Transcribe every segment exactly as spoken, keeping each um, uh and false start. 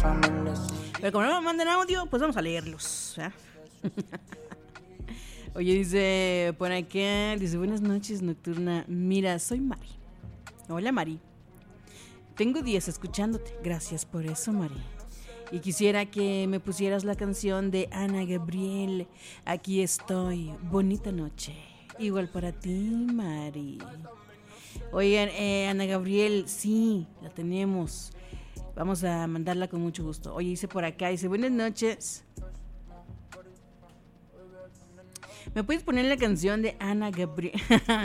Pero como no me mandan audio, pues vamos a leerlos, ¿eh? Oye, dice por acá, dice buenas noches Nocturna. Mira, soy Mari. Hola Mari. Tengo días escuchándote. Gracias por eso, Mari. Y quisiera que me pusieras la canción de Ana Gabriel. Aquí estoy. Bonita noche. Igual para ti, Mari. Oigan, eh, Ana Gabriel, sí, la tenemos. Vamos a mandarla con mucho gusto. Oye, dice por acá, dice buenas noches. ¿Me puedes poner la canción de Ana Gabriel?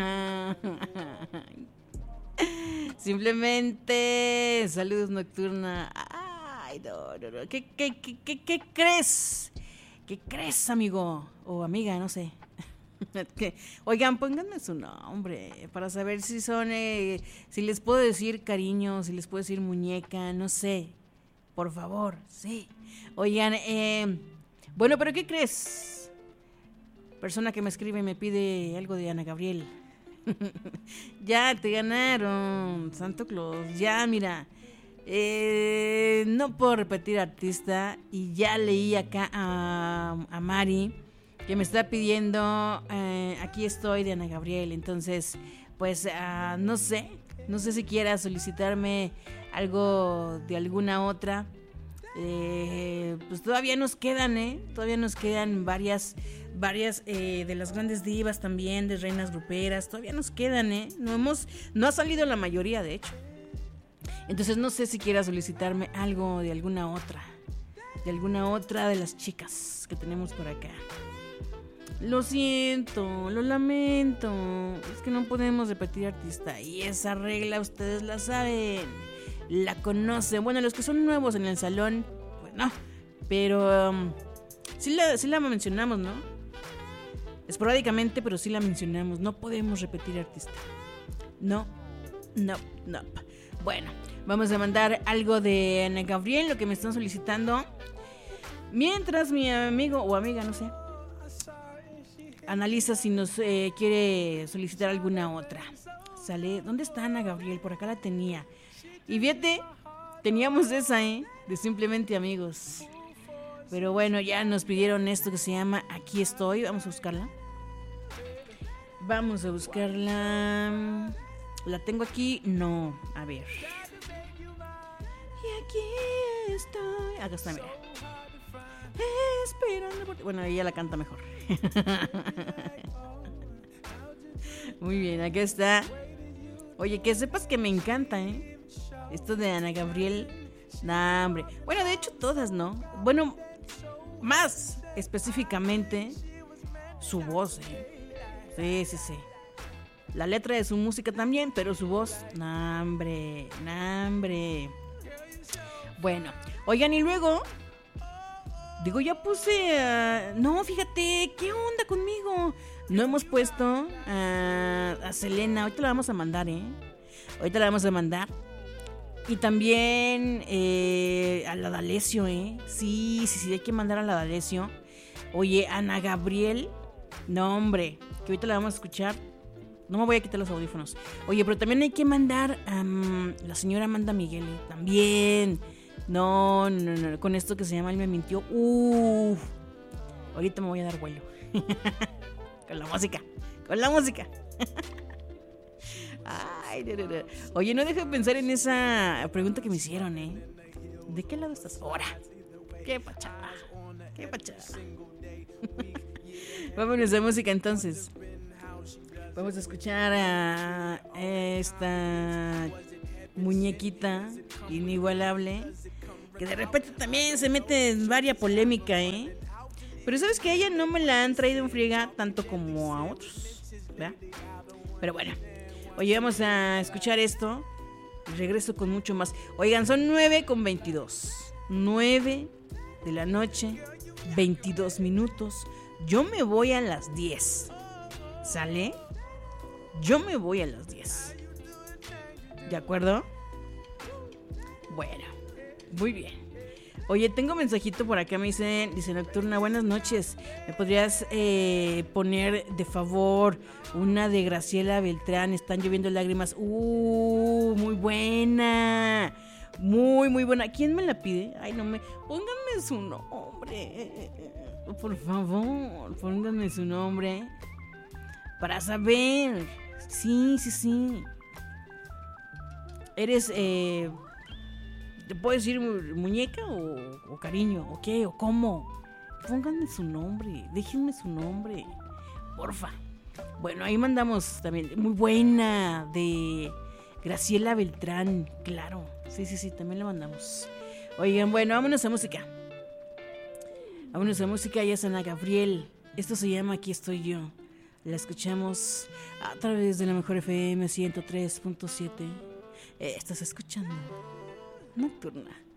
Simplemente, saludos Nocturna. Ay, no, no, no. ¿Qué, qué, qué, qué, qué crees? ¿Qué crees, amigo? O amiga, no sé. Oigan, pónganme su nombre para saber si son, eh, si les puedo decir cariño, si les puedo decir muñeca, no sé. Por favor, sí. Oigan, eh, bueno, pero ¿qué crees? Persona que me escribe y me pide algo de Ana Gabriel. Ya te ganaron, Santo Claus. Ya, mira, eh, no puedo repetir artista. Y ya leí acá a, a Mari que me está pidiendo eh, Aquí estoy de Ana Gabriel. Entonces, pues uh, no sé, no sé si quiera solicitarme algo de alguna otra. Eh, pues todavía nos quedan, ¿eh? Todavía nos quedan varias, varias eh, de las grandes divas también, de reinas gruperas. Todavía nos quedan, ¿eh? No hemos, no ha salido la mayoría, de hecho. Entonces no sé si quiera solicitarme algo de alguna otra, de alguna otra de las chicas que tenemos por acá. Lo siento, lo lamento. Es que no podemos repetir artista. Y esa regla ustedes la saben, la conocen. Bueno, los que son nuevos en el salón, pues no. Pero um, sí, la, sí la mencionamos, ¿no? Esporádicamente, pero sí la mencionamos. No podemos repetir artista. No, no, no. Bueno, vamos a mandar algo de Ana Gabriel, lo que me están solicitando. Mientras mi amigo o amiga, no sé, analiza si nos eh, quiere solicitar alguna otra. ¿Sale? ¿Dónde está Ana Gabriel? Por acá la tenía. Y fíjate, teníamos esa, ¿eh? De Simplemente Amigos. Pero bueno, ya nos pidieron esto que se llama Aquí estoy. Vamos a buscarla. Vamos a buscarla. ¿La tengo aquí? No. A ver. Y aquí estoy. Acá está, mira. Esperando por ti. Bueno, ella la canta mejor. Muy bien, acá está. Oye, que sepas que me encanta, ¿eh? Esto de Ana Gabriel. Nah, hombre. Bueno, de hecho todas, ¿no? Bueno, más específicamente su voz, ¿eh? Sí, sí, sí. La letra de su música también, pero su voz, nah, hombre, nah, hombre. Bueno, oigan, y luego digo, ya puse uh, no, fíjate, ¿qué onda conmigo? No hemos puesto a, a Selena. Ahorita la vamos a mandar, ¿eh? Ahorita la vamos a mandar. Y también eh, a la D'Alessio, ¿eh? Sí, sí, sí, hay que mandar a la D'Alessio. Oye, Ana Gabriel. No, hombre, que ahorita la vamos a escuchar. No me voy a quitar los audífonos. Oye, pero también hay que mandar a um, la señora Amanda Miguel, ¿eh? También. No, no, no, con esto que se llama Él me mintió. Uff, ahorita me voy a dar vuelo. Con la música, con la música. Ay, no, no, no. Oye, no dejo de pensar en esa pregunta que me hicieron, ¿eh? ¿De qué lado estás ahora? Qué pachada, qué pachada. Vámonos a música entonces. Vamos a escuchar a esta muñequita inigualable, que de repente también se mete en varia polémica, ¿eh? Pero sabes que a ella no me la han traído en friega tanto como a otros, ¿verdad? Pero bueno, oye, vamos a escuchar esto. Regreso con mucho más. Oigan, son nueve con veintidós. nueve de la noche, veintidós minutos. Yo me voy a las diez. ¿Sale? Yo me voy a las diez. ¿De acuerdo? Bueno, muy bien. Oye, tengo un mensajito por acá, me dicen, dice Nocturna, buenas noches. ¿Me podrías eh, poner de favor una de Graciela Beltrán? Están lloviendo lágrimas. Uh, muy buena. Muy, muy buena. ¿Quién me la pide? Ay, no me... Pónganme su nombre. Por favor, pónganme su nombre. Para saber. Sí, sí, sí. Eres... Eh, ¿te puedo decir muñeca o, o cariño? ¿O qué? ¿O cómo? Pónganme su nombre. Déjenme su nombre. Porfa. Bueno, ahí mandamos también. Muy buena. De Graciela Beltrán. Claro. Sí, sí, sí. También la mandamos. Oigan, bueno, vámonos a música. Vámonos a música. Ya es Ana Gabriel. Esto se llama Aquí estoy yo. La escuchamos a través de la mejor F M ciento tres punto siete. Estás escuchando Nocturna.